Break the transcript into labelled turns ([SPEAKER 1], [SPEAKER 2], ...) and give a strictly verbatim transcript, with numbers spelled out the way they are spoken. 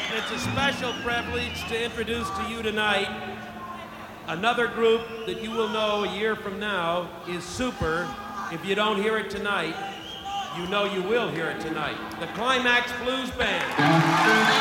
[SPEAKER 1] It's a special privilege to introduce to you tonight another group that you will know a year from now is super. If you don't hear it tonight, you know you will hear it tonight. The Climax Blues Band.